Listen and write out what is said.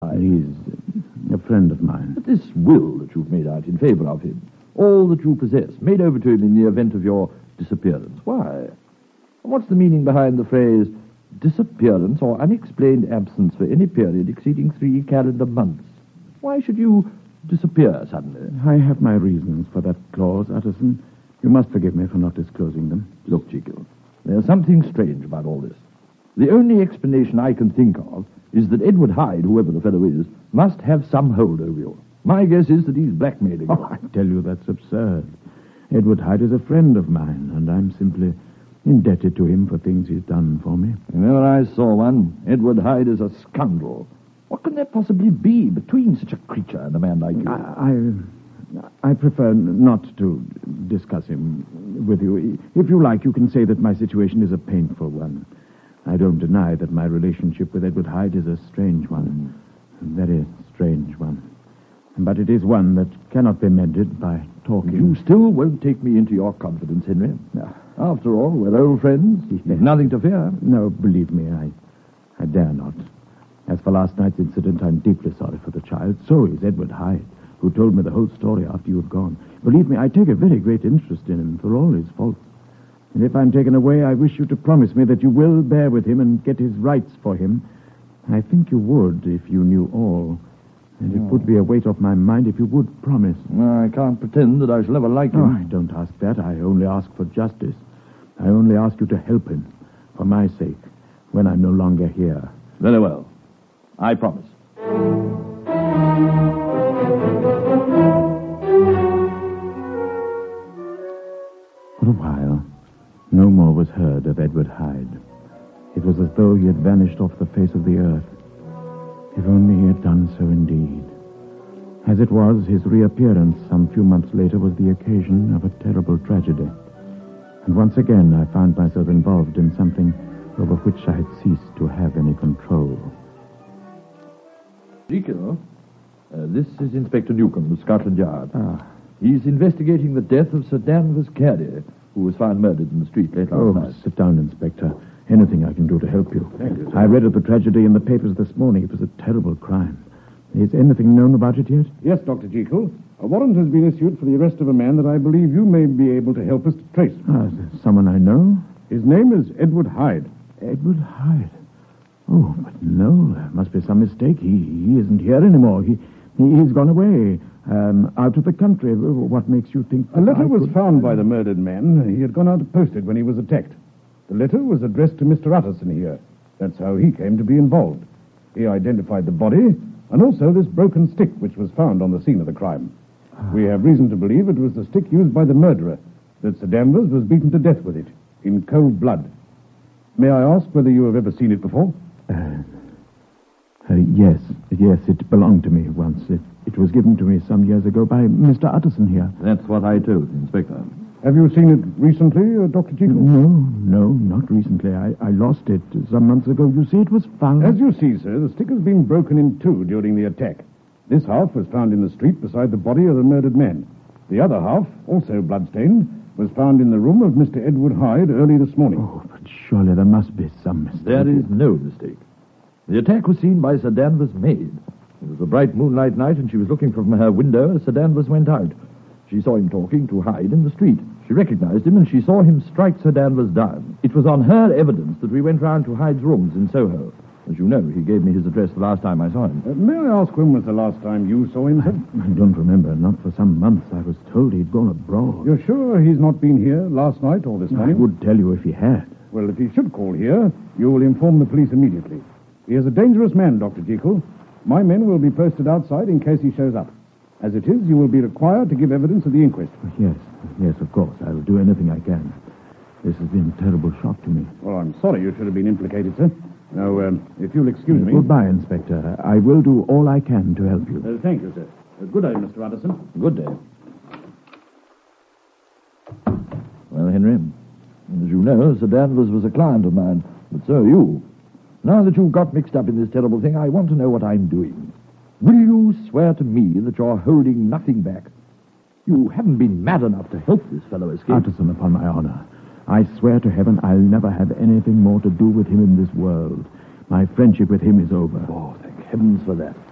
He's a friend of mine. But this will that you've made out in favor of him, all that you possess, made over to him in the event of your disappearance. Why? And what's the meaning behind the phrase disappearance or unexplained absence for any period exceeding 3 calendar months? Why should you disappear suddenly? I have my reasons for that clause, Utterson. You must forgive me for not disclosing them. Look, Jekyll, there's something strange about all this. The only explanation I can think of is that Edward Hyde, whoever the fellow is, must have some hold over you. My guess is that he's blackmailing you. Oh, I tell you, that's absurd. Edward Hyde is a friend of mine, and I'm simply indebted to him for things he's done for me. If ever I saw one, Edward Hyde is a scoundrel. What can there possibly be between such a creature and a man like you? I prefer not to discuss him with you. If you like, you can say that my situation is a painful one. I don't deny that my relationship with Edward Hyde is a strange one. A very strange one. But it is one that cannot be mended by talking. You still won't take me into your confidence, Henry. No. After all, we're old friends. There's nothing to fear. No, believe me, I dare not. As for last night's incident, I'm deeply sorry for the child. So is Edward Hyde, who told me the whole story after you had gone. Believe me, I take a very great interest in him for all his faults. And if I'm taken away, I wish you to promise me that you will bear with him and get his rights for him. I think you would if you knew all. And it would be a weight off my mind if you would promise. I can't pretend that I shall ever like him. Oh, I don't ask that. I only ask for justice. I only ask you to help him, for my sake, when I'm no longer here. Very well. I promise. For a while, no more was heard of Edward Hyde. It was as though he had vanished off the face of the earth. If only he had done so indeed. As it was, his reappearance some few months later was the occasion of a terrible tragedy. And once again, I found myself involved in something over which I had ceased to have any control. Jekyll, this is Inspector Newcomb of Scotland Yard. Ah. He's investigating the death of Sir Danvers Carey, who was found murdered in the street late last night. Sit down, Inspector. Anything I can do to help you. Thank you, sir. I read of the tragedy in the papers this morning. It was a terrible crime. Is anything known about it yet? Yes, Dr. Jekyll. A warrant has been issued for the arrest of a man that I believe you may be able to help us to trace. Is there someone I know? His name is Edward Hyde. Edward Hyde. Oh, but no, there must be some mistake. He isn't here anymore. He's gone away, out of the country. What makes you think... A letter was found by the murdered man. He had gone out to post it when he was attacked. The letter was addressed to Mr. Utterson here. That's how he came to be involved. He identified the body and also this broken stick which was found on the scene of the crime. We have reason to believe it was the stick used by the murderer, that Sir Danvers was beaten to death with it, in cold blood. May I ask whether you have ever seen it before? Yes, it belonged to me once. It was given to me some years ago by Mr. Utterson here. That's what I told the Inspector. Have you seen it recently, Dr. Jekyll? No, not recently. I lost it some months ago. You see, it was found... As you see, sir, the stick has been broken in two during the attack. This half was found in the street beside the body of the murdered man. The other half, also bloodstained, was found in the room of Mr. Edward Hyde early this morning. Oh, but surely there must be some mistake. There is no mistake. The attack was seen by Sir Danvers' maid. It was a bright moonlight night, and she was looking from her window as Sir Danvers went out. She saw him talking to Hyde in the street. She recognized him, and she saw him strike Sir Danvers down. It was on her evidence that we went round to Hyde's rooms in Soho. As you know, he gave me his address the last time I saw him. May I ask when was the last time you saw him, sir? I don't remember. Not for some months. I was told he'd gone abroad. You're sure he's not been here last night or this morning? I would tell you if he had. Well, if he should call here, you will inform the police immediately. He is a dangerous man, Dr. Jekyll. My men will be posted outside in case he shows up. As it is, you will be required to give evidence at the inquest. Yes, of course. I will do anything I can. This has been a terrible shock to me. Well, I'm sorry you should have been implicated, sir. Now, if you'll excuse me... Goodbye, Inspector. I will do all I can to help you. Thank you, sir. Good day, Mr. Utterson. Good day. Well, Henry, as you know, Sir Danvers was a client of mine, but so are you. Now that you've got mixed up in this terrible thing, I want to know what I'm doing. Will you swear to me that you're holding nothing back? You haven't been mad enough to help this fellow escape. Utterson, upon my honor, I swear to heaven I'll never have anything more to do with him in this world. My friendship with him is over. Oh, thank heavens for that.